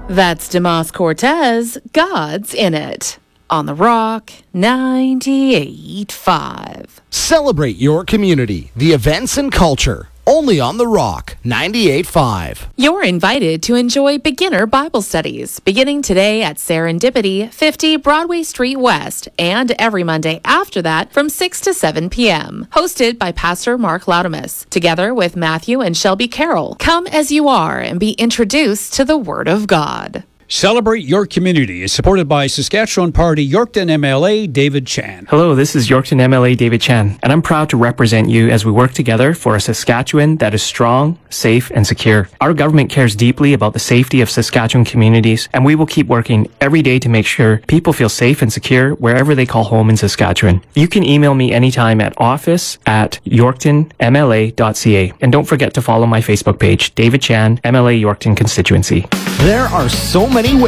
That's Demas Cortez, God's in It, on The Rock 98.5. Celebrate your community, the events and culture, only on The Rock 98.5. You're invited to enjoy beginner Bible studies beginning today at Serendipity, 50 Broadway Street West, and every Monday after that from 6 to 7 p.m. Hosted by Pastor Mark Laudamus, together with Matthew and Shelby Carroll. Come as you are and be introduced to the Word of God. Celebrate Your Community is supported by Saskatchewan Party Yorkton MLA David Chan. Hello, this is Yorkton MLA David Chan, and I'm proud to represent you as we work together for a Saskatchewan that is strong, safe, and secure. Our government cares deeply about the safety of Saskatchewan communities, and we will keep working every day to make sure people feel safe and secure wherever they call home in Saskatchewan. You can email me anytime at office@yorktonmla.ca, and don't forget to follow my Facebook page, David Chan, MLA Yorkton Constituency. There are so many ways